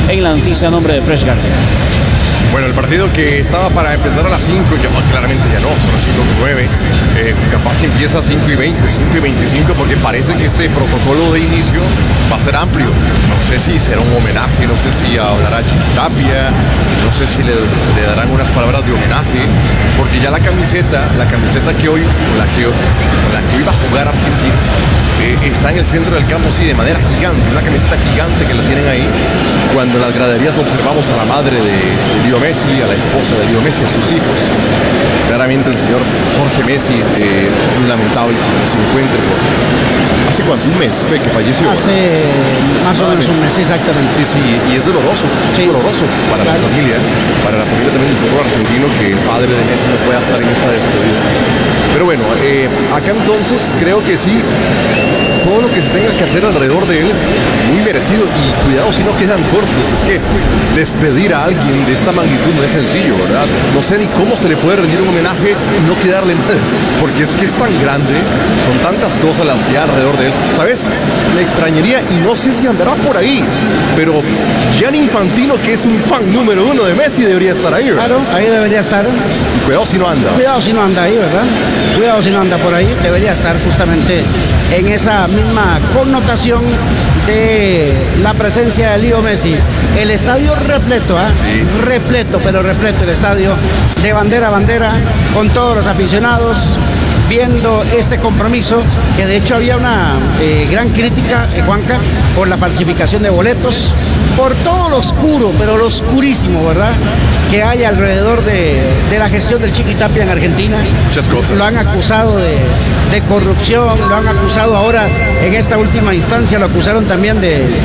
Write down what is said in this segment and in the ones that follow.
en la noticia a nombre de Fresh Garden. Bueno, el partido que estaba para empezar a las 5, claramente ya no, son las 5:09. Capaz empieza a 5:20, 5:25, porque parece que este protocolo de inicio va a ser amplio. No sé si será un homenaje, no sé si hablará Chiquitapia, no sé si le darán unas palabras de homenaje, porque ya la camiseta que hoy, con la que iba a jugar Argentina, está en el centro del campo, sí, de manera gigante, una camiseta gigante que la tienen ahí. Cuando en las graderías observamos a la madre de Leo Messi, a la esposa de Leo Messi, a sus hijos. Claramente el señor Jorge Messi, muy lamentable que no se encuentre por... ¿Hace cuánto? ¿Un mes fue que falleció? Hace más o menos un mes, exactamente. Sí, y es doloroso, sí, doloroso para la familia también del fútbol argentino, que el padre de Messi no pueda estar en esta despedida. Pero bueno, acá entonces creo que sí, todo lo que se tenga que hacer alrededor de él, muy merecido, y cuidado si no quedan cortos. Es que despedir a alguien de esta magnitud no es sencillo, ¿verdad? No sé ni cómo se le puede rendir un homenaje y no quedarle mal, porque es que es tan grande, son tantas cosas las que hay alrededor de él. ¿Sabes? Me extrañaría, y no sé si andará por ahí, pero Gianni Infantino, que es un fan número 1 de Messi, debería estar ahí, ¿verdad? Claro, ahí debería estar. Y cuidado si no anda. Cuidado si no anda ahí, ¿verdad? Cuidado si no anda por ahí, debería estar justamente en esa misma connotación de la presencia de Leo Messi. El estadio repleto, sí. Repleto, pero repleto el estadio, de bandera a bandera, con todos los aficionados viendo este compromiso, que de hecho había una gran crítica, Juanca, por la falsificación de boletos, por todo lo oscuro, pero lo oscurísimo, ¿verdad?, que hay alrededor de la gestión del Chiquitapia en Argentina. Muchas cosas. Lo han acusado de corrupción, lo han acusado ahora, en esta última instancia, lo acusaron también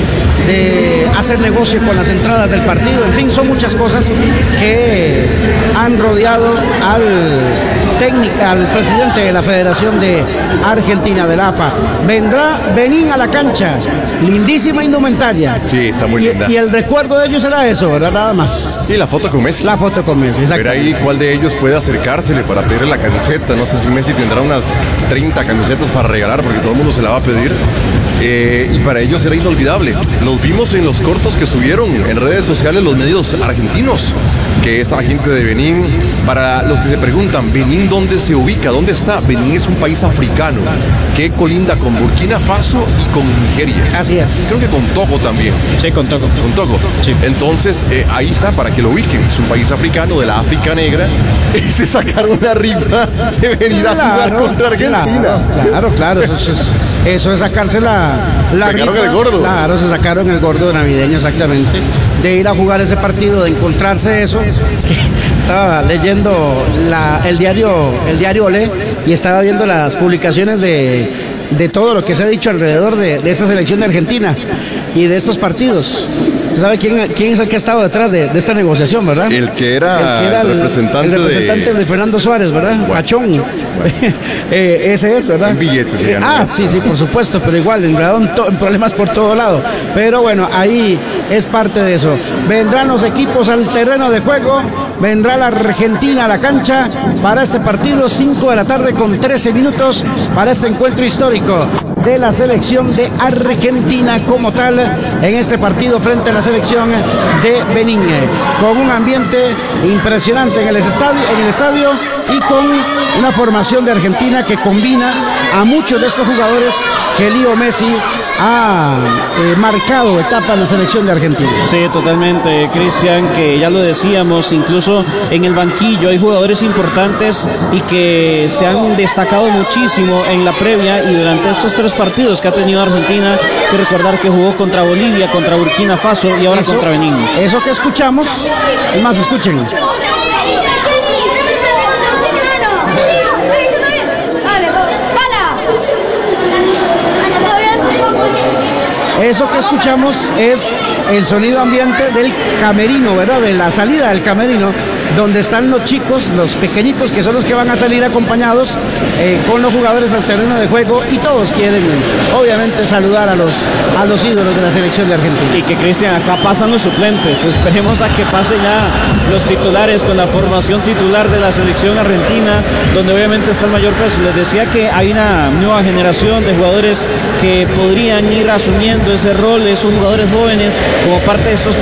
de hacer negocio con las entradas del partido. En fin, son muchas cosas que han rodeado al presidente de la Federación de Argentina, de la AFA. Vendrá Benín a la cancha, lindísima indumentaria. Sí, está muy linda. Y el recuerdo de ellos será eso, ¿verdad? Nada más. Y la foto con Messi. La foto con Messi, exacto. Ver ahí cuál de ellos puede acercársele para pedirle la camiseta. No sé si Messi tendrá unas 30 camisetas para regalar, porque todo el mundo se la va a pedir. Y para ellos será inolvidable. Los vimos en los cortos que subieron en redes sociales los medios argentinos, que esta gente de Benín. Para los que se preguntan, ¿Benín dónde se ubica? ¿Dónde está? Benín es un país africano que colinda con Burkina Faso y con Nigeria. Así es. Creo que con Togo también. Sí, con Togo. Con Togo. Sí. Entonces, ahí está, para que lo ubiquen. Es un país africano, de la África Negra. Y se sacaron una rifa de venir a jugar contra Argentina. Claro. Eso es sacarse la sacaron rifa. El gordo. Claro, se sacaron el gordo navideño, exactamente. De ir a jugar ese partido, de encontrarse eso. Estaba leyendo el diario Olé, y estaba viendo las publicaciones de todo lo que se ha dicho alrededor de esta selección de Argentina y de estos partidos. ¿Usted sabe quién es el que ha estado detrás de esta negociación, verdad? El que era el representante de Fernando Suárez, ¿verdad? Guachón. Ese es, ¿verdad? En billetes se ganó. Sí, por supuesto, pero igual, en problemas por todo lado. Pero bueno, ahí es parte de eso. Vendrán los equipos al terreno de juego, vendrá la Argentina a la cancha para este partido, 5 de la tarde con 13 minutos, para este encuentro histórico de la selección de Argentina como tal, en este partido frente a la selección de Benín, con un ambiente impresionante en el estadio y con una formación de Argentina que combina a muchos de estos jugadores que Leo Messi ha marcado etapa en la selección de Argentina. Sí, totalmente, Cristian, que ya lo decíamos, incluso en el banquillo hay jugadores importantes y que se han destacado muchísimo en la previa y durante estos 3 partidos que ha tenido Argentina. Hay que recordar que jugó contra Bolivia, contra Burkina Faso y ahora contra Benín. Eso que escuchamos, es más, escuchen. Eso que escuchamos es el sonido ambiente del camerino, ¿verdad? De la salida del camerino, donde están los chicos, los pequeñitos, que son los que van a salir acompañados con los jugadores al terreno de juego, y todos quieren, obviamente, saludar a los ídolos de la selección de Argentina. Y que, Cristian, acá pasan los suplentes. Esperemos a que pasen ya los titulares con la formación titular de la selección argentina, donde obviamente está el mayor peso. Les decía que hay una nueva generación de jugadores que podrían ir asumiendo ese rol. Son jugadores jóvenes como parte de estos